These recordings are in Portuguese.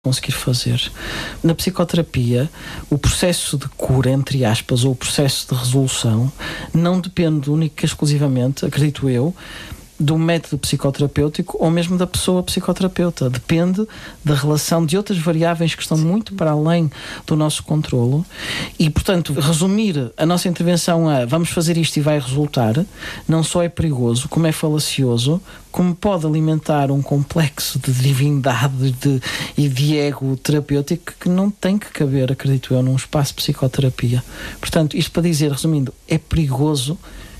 conseguir fazer. Na psicoterapia, o processo de cura, entre aspas, ou o processo de resolução, não depende única e exclusivamente, acredito eu, do método psicoterapêutico ou mesmo da pessoa psicoterapeuta. Depende da relação de outras variáveis que estão muito para além do nosso controlo e, portanto, resumir a nossa intervenção a vamos fazer isto e vai resultar, não só é perigoso, como é falacioso, como pode alimentar um complexo de divindade e de ego terapêutico que não tem que caber, acredito eu, num espaço de psicoterapia. Portanto, isto para dizer, resumindo, é perigoso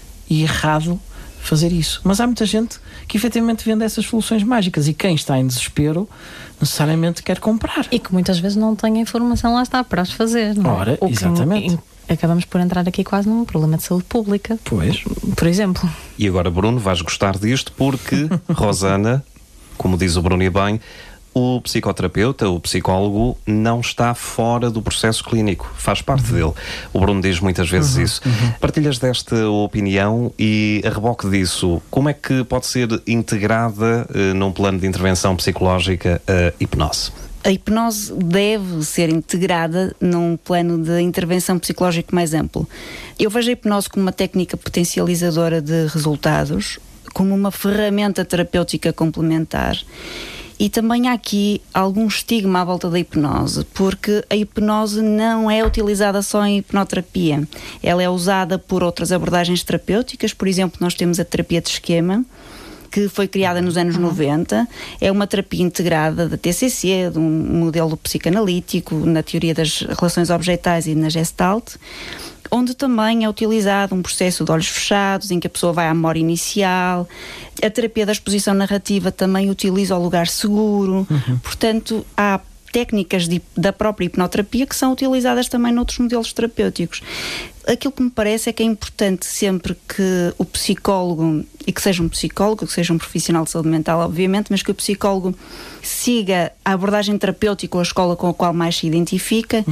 e errado fazer isso. Mas há muita gente que efetivamente vende essas soluções mágicas e quem está em desespero necessariamente quer comprar. E que muitas vezes não tem a informação, lá está, para as fazer, não é? Ora, exatamente. Acabamos por entrar aqui quase num problema de saúde pública. Pois. Por exemplo. E agora, Bruno, vais gostar disto porque, Rosana, como diz o Bruno e bem, o psicoterapeuta, o psicólogo, não está fora do processo clínico, faz parte dele. O Bruno diz muitas vezes isso. Partilhas desta opinião e, a reboque disso, como é que pode ser integrada num plano de intervenção psicológica a hipnose? A hipnose deve ser integrada num plano de intervenção psicológico mais amplo. Eu vejo a hipnose como uma técnica potencializadora de resultados, como uma ferramenta terapêutica complementar. E também há aqui algum estigma à volta da hipnose, porque a hipnose não é utilizada só em hipnoterapia. Ela é usada por outras abordagens terapêuticas, por exemplo, nós temos a terapia de esquema, que foi criada nos anos 90, é uma terapia integrada da TCC, de um modelo psicanalítico, na teoria das relações objetais e na Gestalt, onde também é utilizado um processo de olhos fechados, em que a pessoa vai à memória inicial. A terapia da exposição narrativa também utiliza o lugar seguro. Portanto, há técnicas da própria hipnoterapia que são utilizadas também noutros modelos terapêuticos. Aquilo que me parece é que é importante sempre que o psicólogo, e que seja um psicólogo, que seja um profissional de saúde mental, obviamente, mas que o psicólogo siga a abordagem terapêutica ou a escola com a qual mais se identifica,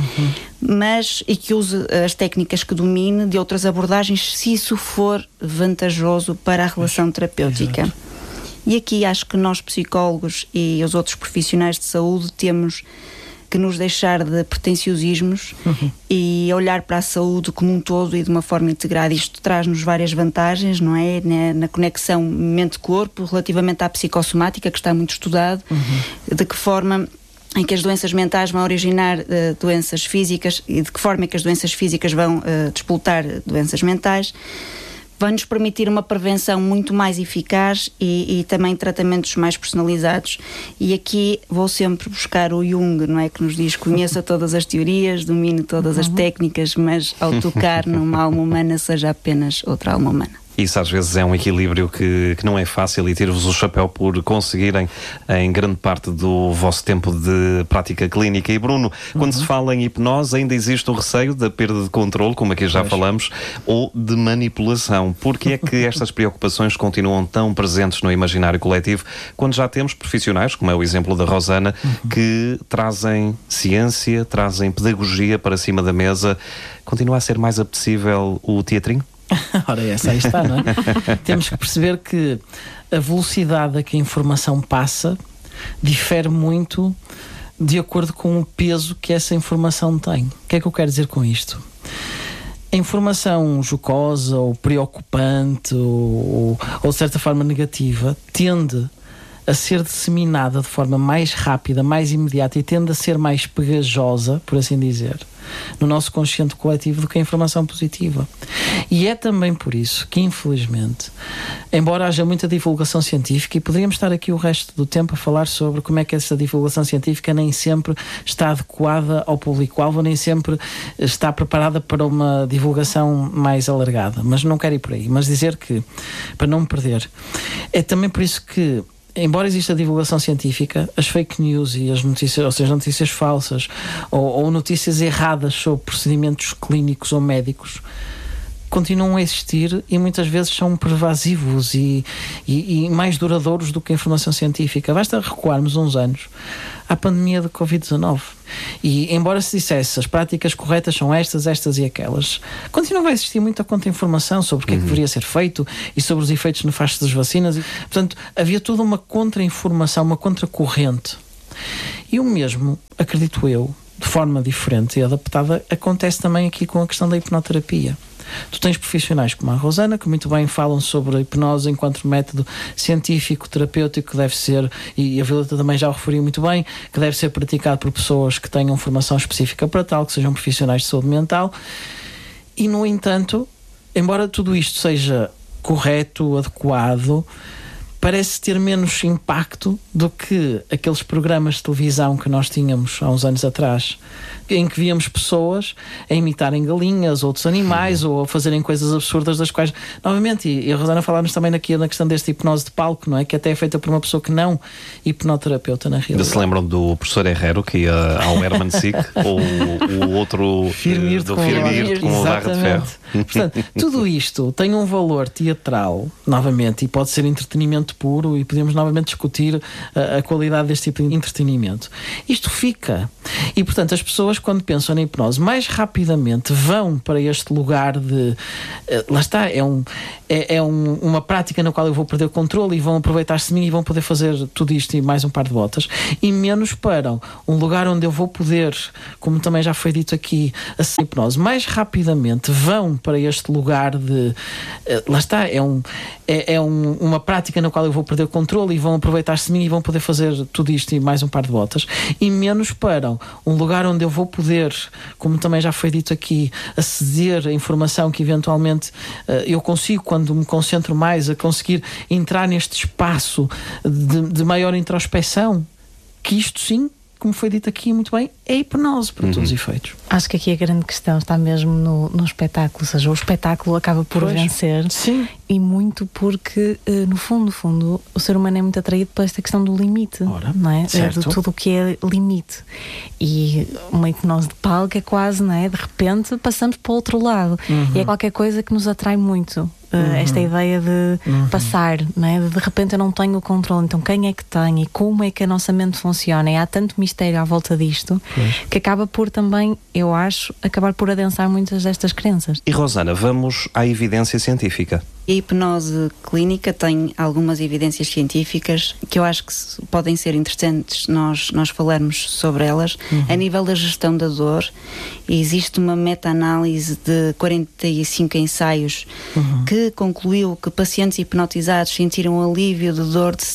e que use as técnicas que domine de outras abordagens, se isso for vantajoso para a relação terapêutica. Exato. E aqui acho que nós psicólogos e os outros profissionais de saúde temos que nos deixar de pretenciosismos e olhar para a saúde como um todo e de uma forma integrada. Isto traz-nos várias vantagens, não é? Na conexão mente-corpo, relativamente à psicossomática, que está muito estudado, de que forma em que as doenças mentais vão originar doenças físicas e de que forma é que as doenças físicas vão despoltar doenças mentais. Vai-nos permitir uma prevenção muito mais eficaz e também tratamentos mais personalizados. E aqui vou sempre buscar o Jung, não é? Que nos diz: conheça todas as teorias, domine todas as técnicas, mas ao tocar numa alma humana, seja apenas outra alma humana. Isso às vezes é um equilíbrio que não é fácil, e tiro-vos o chapéu por conseguirem em grande parte do vosso tempo de prática clínica. E Bruno, quando se fala em hipnose, ainda existe o receio da perda de controle, como aqui já falamos, ou de manipulação. Porque é que estas preocupações continuam tão presentes no imaginário coletivo, quando já temos profissionais, como é o exemplo da Rosana, que trazem ciência, trazem pedagogia para cima da mesa? Continua a ser mais apetecível o teatrinho? Ora, essa aí está, não é? Temos que perceber que a velocidade a que a informação passa difere muito de acordo com o peso que essa informação tem. O que é que eu quero dizer com isto? A informação jocosa ou preocupante ou de certa forma negativa tende a ser disseminada de forma mais rápida, mais imediata e tende a ser mais pegajosa, por assim dizer, no nosso consciente coletivo do que a informação positiva. E é também por isso que, infelizmente, embora haja muita divulgação científica, e poderíamos estar aqui o resto do tempo a falar sobre como é que essa divulgação científica nem sempre está adequada ao público-alvo, nem sempre está preparada para uma divulgação mais alargada, mas não quero ir por aí, mas dizer que, para não me perder, é também por isso que, embora exista divulgação científica, as fake news e as notícias, ou seja, notícias falsas ou notícias erradas sobre procedimentos clínicos ou médicos, continuam a existir e muitas vezes são pervasivos e mais duradouros do que a informação científica. Basta recuarmos uns anos à pandemia de Covid-19 e, embora se dissesse as práticas corretas são estas e aquelas, continua a existir muita contra-informação sobre o que é que deveria ser feito e sobre os efeitos nefastos das vacinas. Portanto, havia toda uma contra-informação, uma contra-corrente. E o mesmo, acredito eu, de forma diferente e adaptada, acontece também aqui com a questão da hipnoterapia. Tu tens profissionais como a Rosana, que muito bem falam sobre a hipnose enquanto método científico, terapêutico, que deve ser, e a Violeta também já o referiu muito bem, que deve ser praticado por pessoas que tenham formação específica para tal, que sejam profissionais de saúde mental. E, no entanto, embora tudo isto seja correto, adequado, parece ter menos impacto do que aqueles programas de televisão que nós tínhamos há uns anos atrás, em que víamos pessoas a imitarem galinhas, outros animais, ou a fazerem coisas absurdas das quais, novamente, e a Rosana falar-nos também aqui na questão desta hipnose de palco, não é? Que até é feita por uma pessoa que não hipnoterapeuta, na realidade. Se lembram do professor Herrero, que ia ao Hermann Sick, ou o outro Firmir do Firmir com o Barra de Ferro. Portanto, tudo isto tem um valor teatral, novamente, e pode ser entretenimento puro, e podemos novamente discutir a qualidade deste tipo de entretenimento. Isto fica. E, portanto, as pessoas, quando pensam na hipnose, mais rapidamente vão para este lugar de... lá está, uma prática na qual eu vou perder o controle e vão aproveitar-se de mim e vão poder fazer tudo isto e mais um par de botas, e menos para um lugar onde eu vou poder, como também já foi dito aqui, a hipnose, mais rapidamente vão para este lugar de... lá está, uma prática na qual eu vou perder o controle e vão aproveitar-se de mim e vão poder fazer tudo isto e mais um par de botas, e menos para um lugar onde eu vou poder, como também já foi dito aqui, aceder a informação que eventualmente eu consigo, quando me concentro mais, a conseguir entrar neste espaço de maior introspeção, que isto sim, como foi dito aqui muito bem, é hipnose para todos os efeitos. Acho que aqui a grande questão está mesmo no espetáculo, ou seja, o espetáculo acaba por vencer. Sim. E muito porque, no fundo, o ser humano é muito atraído por esta questão do limite, não é? De tudo o que é limite. E uma hipnose de palco é quase, não é? De repente passamos para o outro lado. E é qualquer coisa que nos atrai muito. Esta ideia de passar, não é? De repente eu não tenho o controle, então quem é que tem e como é que a nossa mente funciona? E há tanto mistério à volta disto que acaba por também, eu acho, acabar por adensar muitas destas crenças. E Rosana, vamos à evidência científica. A hipnose clínica tem algumas evidências científicas que eu acho que podem ser interessantes nós falarmos sobre elas. A nível da gestão da dor, existe uma meta-análise de 45 ensaios que concluiu que pacientes hipnotizados sentiram um alívio de dor de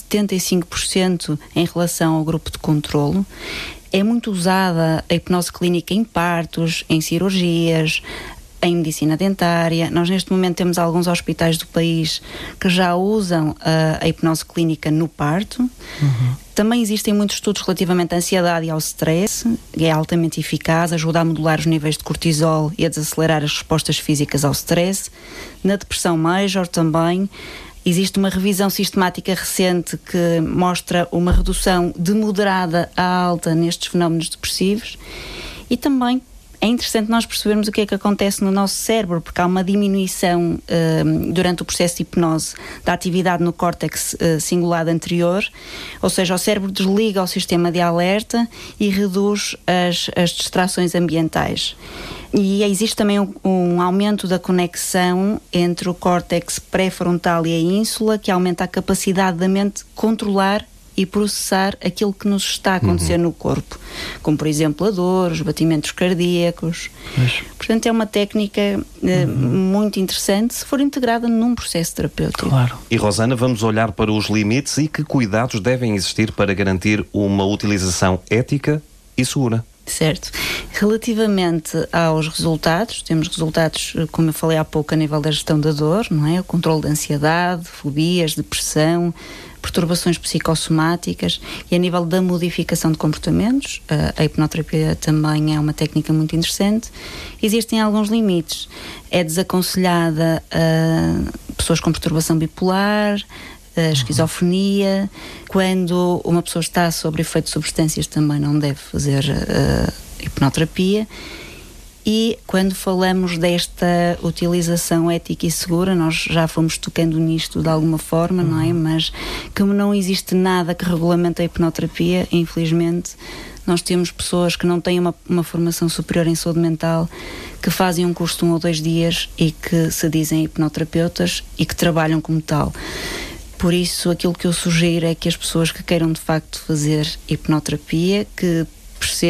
75% em relação ao grupo de controlo. É muito usada a hipnose clínica em partos, em cirurgias, em medicina dentária. Nós neste momento temos alguns hospitais do país que já usam a hipnose clínica no parto. Também existem muitos estudos relativamente à ansiedade e ao stress, que é altamente eficaz, ajuda a modular os níveis de cortisol e a desacelerar as respostas físicas ao stress. Na depressão major também existe uma revisão sistemática recente que mostra uma redução de moderada a alta nestes fenómenos depressivos. E também é interessante nós percebermos o que é que acontece no nosso cérebro, porque há uma diminuição durante o processo de hipnose da atividade no córtex cingulado anterior, ou seja, o cérebro desliga o sistema de alerta e reduz as distrações ambientais. E existe também um aumento da conexão entre o córtex pré-frontal e a ínsula, que aumenta a capacidade da mente controlar e processar aquilo que nos está a acontecer no corpo, como por exemplo a dor, os batimentos cardíacos. Portanto, é uma técnica muito interessante se for integrada num processo terapêutico. Claro. E Rosana, vamos olhar para os limites e que cuidados devem existir para garantir uma utilização ética e segura. Certo. Relativamente aos resultados, temos resultados, como eu falei há pouco, a nível da gestão da dor, não é? O controle da ansiedade, fobias, depressão, perturbações psicossomáticas, e a nível da modificação de comportamentos, a hipnoterapia também é uma técnica muito interessante. Existem alguns limites. É desaconselhada a pessoas com perturbação bipolar, a esquizofrenia. Quando uma pessoa está sob efeito de substâncias, também não deve fazer hipnoterapia. E quando falamos desta utilização ética e segura, nós já fomos tocando nisto de alguma forma, não é? Mas como não existe nada que regulamente a hipnoterapia, infelizmente, nós temos pessoas que não têm uma formação superior em saúde mental, que fazem um curso de 1 ou 2 dias e que se dizem hipnoterapeutas e que trabalham como tal. Por isso, aquilo que eu sugiro é que as pessoas que queiram de facto fazer hipnoterapia, que percebam